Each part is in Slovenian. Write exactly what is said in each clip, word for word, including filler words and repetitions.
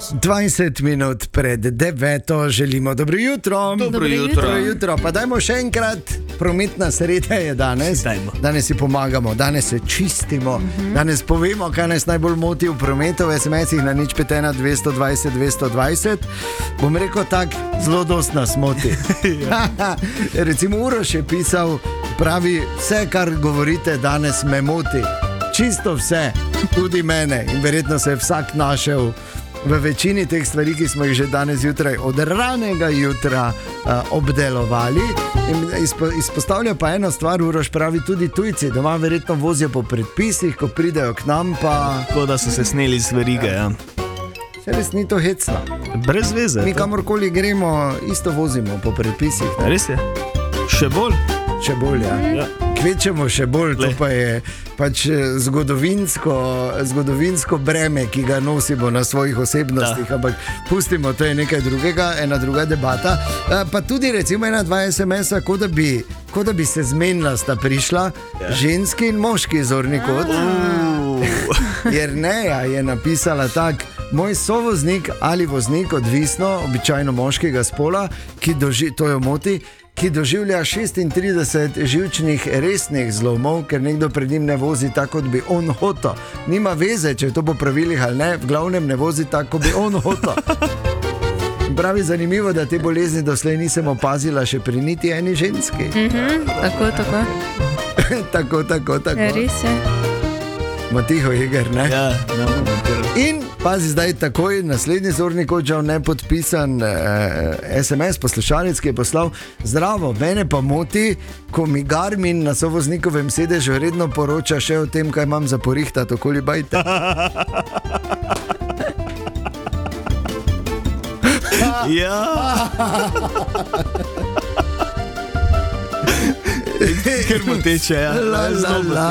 dvajset minut pred deveto želimo dobro jutro. Dobro jutro. Dobro jutro. Pa dajmo še enkrat, prometna sreda je danes. Dajmo. Danes si pomagamo, danes se čistimo, uh-huh. danes povemo, kaj nas najbolj moti v prometu, v es em esih na nič pet ena dvesto dvajset dvesto dvajset. Bom rekel tak, zelo dost nas moti. Recimo Uroš je pisal, pravi, vse kar govorite danes me moti. Čisto vse, tudi mene, in verjetno se je vsak našel v večini teh stvari, ki smo jih že danes jutraj od ranega jutra uh, obdelovali. In izpo, izpostavlja pa eno stvar, Uroš pravi, tudi tujci doma verjetno vozijo po predpisih, ko pridejo k nam pa... Tako da so se sneli z verige, ja. Se res ni to hecno. Brez veze. Mi kamorkoli gremo, isto vozimo po predpisih. Ne? Res je. Še bolj. Še bolj, ja. ja. Kvečemo še bolj, to pa je pač zgodovinsko, zgodovinsko breme, ki ga nosimo na svojih osebnostih, da. Ampak pustimo, to je nekaj drugega, ena druga debata. Pa tudi recimo ena, dva es em esa, kot da bi, kot da bi se zmenila, sta prišla ja. ženski in moški zorni kot. Jerneja je napisala tak, moj sovoznik ali voznik, odvisno, običajno moškega spola, ki doži, to jo moti, ki doživlja šestintrideset živčnih resnih zlomov, ker nekdo pred njim ne vozi tako, kot bi on hotel. Nima veze, če je to po pravilih ali ne, v glavnem ne vozi tako, kot bi on hotel. Pravi zanimivo, da te bolezni doslej nisem opazila še pri niti eni ženski. Mm-hmm, tako, tako. tako, tako, tako. Ja, res je. Matiho Iger, ne? Ja, ne komentiram. In pazi zdaj takoj, naslednji zorni kot že nepodpisan eh, es em es poslušalec, ki je poslal: zdravo, mene pa moti, ko mi Garmin na sovoznikovem sedežu redno poroča še o tem, kaj imam za porihtati okoli bajte. Ja. Ker mu teče, ja. La, la, la.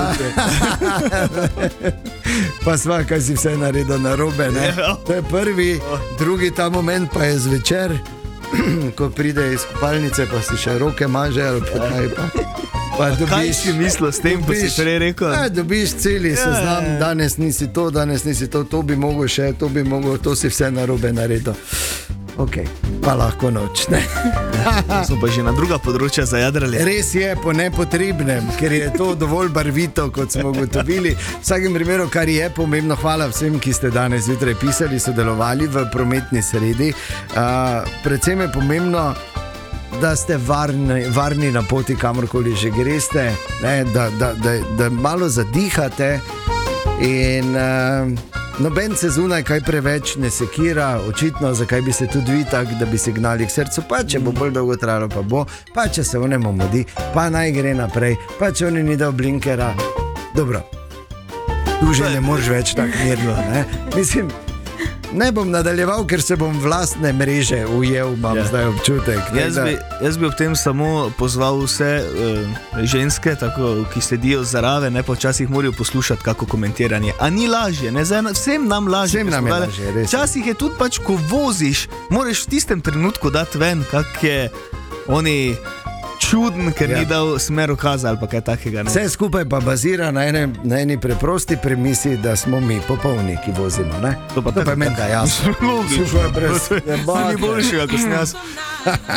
Pa sva, kaj si vse naredil narobe, ne? To je prvi, drugi ta moment pa je zvečer, ko pride iz kopalnice, pa si še roke maže ali pa kaj pa. Pa dobiš, kaj si mislil s tem, ko si prej rekel? Ja, dobiš celi ja, seznam, ja. danes nisi to, danes nisi to, to bi mogel še, to bi mogel, to si vse narobe naredil. Ok, pa lahko noč, ne? Smo pa že na druga področja zajadrali. Res je, po nepotrebnem, ker je to dovolj barvito, kot smo ugotovili. V vsakem primeru, kar je pomembno, hvala vsem, ki ste danes zjutraj pisali, sodelovali v prometni sredi. Uh, predvsem je pomembno, da ste varni, varni na poti, kamorkoli že greste, ne? Da, da, da, da malo zadihate in... Uh, noben se zunaj kaj preveč ne sekira, očitno, zakaj bi se tudi vi tak, da bi se gnali k srcu, pa če bo bolj dolgo trajalo, pa bo, pa če se onemu mudi, pa naj gre naprej, pa če oni ni dal blinkera. Dobro, tu že ne moreš več tako mirno, ne? Mislim, ne bom nadaljeval, ker se bom vlastne mreže ujel, imam ja. zdaj občutek. Jaz bi, jaz bi ob tem samo pozval vse uh, ženske, tako, ki sedijo zaraven, ne pa včasih morajo poslušati kako komentiranje. A ni lažje, ne? Zdaj, vsem nam lažje. Vsem nam je lažje, res. Včasih je tudi pač, ko voziš, moraš v tistem trenutku dati ven, kak je oni... čuden, ker ja. ni dal smer ukaza ali pa kaj takega. Ne? Vse skupaj pa bazira na, ene, na eni preprosti premisi, da smo mi popolni, ki vozimo. Ne? To pa, to pa meni da jasno. Logično. Brez, ne boljšega, kot sem jaz.